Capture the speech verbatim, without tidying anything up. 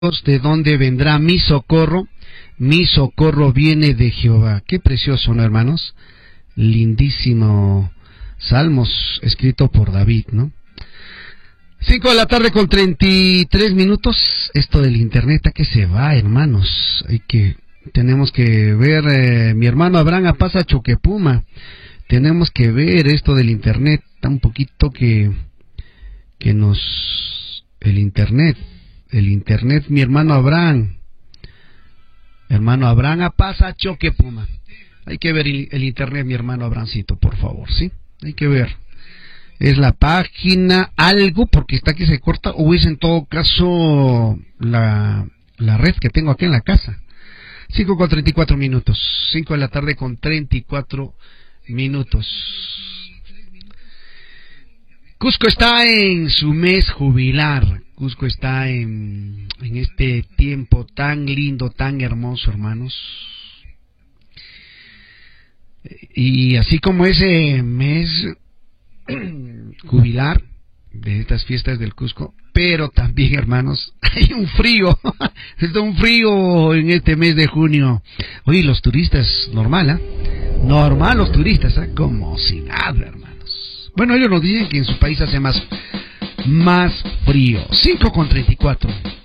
¿De dónde vendrá mi socorro? Mi socorro viene de Jehová. Qué precioso, ¿no, hermanos? Lindísimo Salmos escrito por David, ¿no? Cinco de la tarde con treinta y tres minutos. Esto del internet, ¿a qué se va, hermanos? Hay que, tenemos que ver, eh, mi hermano Abraham a pasa Choquepuma. Tenemos que ver esto del internet, está un poquito que, que nos, el internet, el internet, mi hermano Abraham, hermano Abraham a pasa Choquepuma. Hay que ver el, el internet, mi hermano Abrancito, por favor, ¿sí? Hay que ver. Es la página algo, porque está que se corta, o es en todo caso la, la red que tengo aquí en la casa. Cinco con treinta y cuatro minutos. Cinco de la tarde con treinta y cuatro minutos. Cusco está en su mes jubilar. Cusco está en, en este tiempo tan lindo, tan hermoso, hermanos. Y así como ese mes jubilar de estas fiestas del Cusco, pero también, hermanos, hay un frío, está un frío en este mes de junio. Oye, los turistas, normal, ¿ah? ¿eh? Normal los turistas, ¿eh? Como si nada, hermanos. Bueno, ellos nos dicen que en su país hace más, más frío. Cinco con treinta y cuatro.